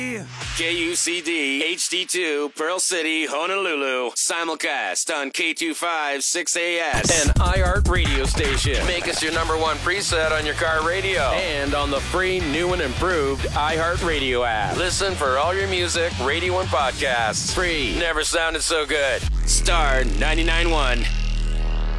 KUCD HD2 Pearl City, Honolulu. Simulcast on K256AS. An iHeart radio station. Make us your number one preset on your car radio. And on the free, new and improved iHeart Radio app. Listen for all your music, radio, and podcasts. Free. Never sounded so good. Star 99.1.